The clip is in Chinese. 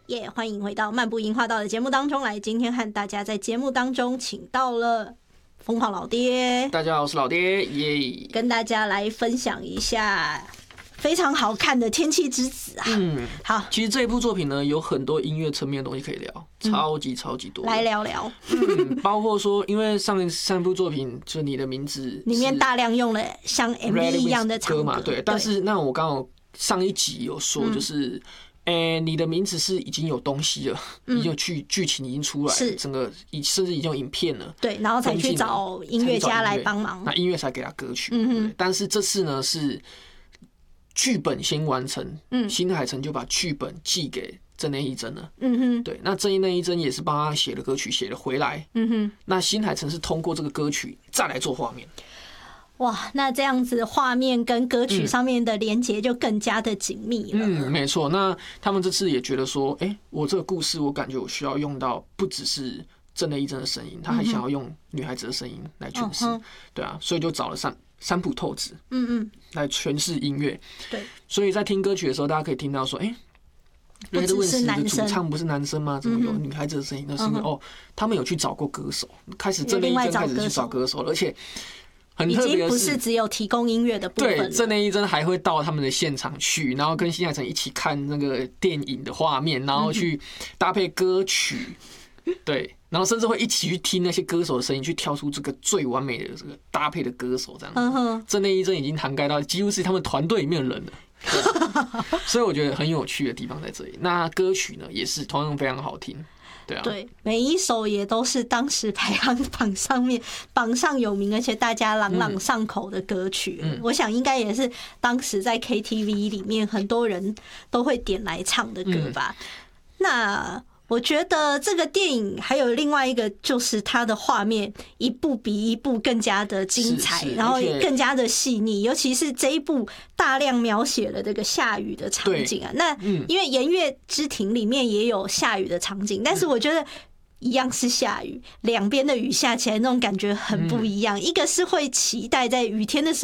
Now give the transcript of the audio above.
也欢迎回到漫步樱花道的节目当中来。今天和大家在节目当中请到了疯狂老爹， 大家好，我是老爹，耶！ 跟大家来分享一下非常好看的《天气之子》啊。好， 其实这一部作品呢，有很多音乐层面的东西可以聊，超级多。 来聊聊。 包括说，因为上一部作品就你的名字里面大量用了像 MV 一样的唱歌嘛，对。但是那我刚好上一集有说，就是。你的名字是已经有东西了，已经有剧情已经出来了，整个甚至已经有影片了， 对，然后才去找音乐家来帮忙， 那音乐才给他歌曲。但是这次呢是剧本先完成，新海诚就把剧本寄给真内一真了，对，那真内一真也是帮他写了歌曲，写了回来，那新海诚是通过这个歌曲再来做画面。 哇，那这样子画面跟歌曲上面的连结就更加的紧密了。 没错。那他们这次也觉得说，我这个故事，我感觉我需要用到不只是真内一真的声音，他还想要用女孩子的声音来诠释，对啊，所以就找了三浦透子，来诠释音乐。对，所以在听歌曲的时候，大家可以听到说，Red Wings 的主唱不是男生吗？怎么有女孩子的声音？那是因为他们有去找过歌手，真内一真开始去找歌手了，而且。很特别的是，已经不是只有提供音乐的部分了。 对，真内一真还会到他们的现场去，然后跟新海诚一起看那个电影的画面，然后去搭配歌曲，对，然后甚至会一起去听那些歌手的声音，去挑出这个最完美的这个搭配的歌手，这样子。真内一真已经涵盖到几乎是他们团队里面的人了，所以我觉得很有趣的地方在这里。那歌曲呢，也是同样非常好听。 对，每一首也都是当时排行榜上面榜上有名，而且大家朗朗上口的歌曲。我想应该也是当时在 KTV 里面很多人都会点来唱的歌吧。那我觉得这个电影还有另外一个，就是它的画面一部比一部更加的精彩，然后也更加的细腻。尤其是这一部大量描写了这个下雨的场景啊。那因为《炎月之庭》里面也有下雨的场景，但是我觉得一样是下雨，两边的雨下起来那种感觉很不一样。一个是会期待在雨天的时候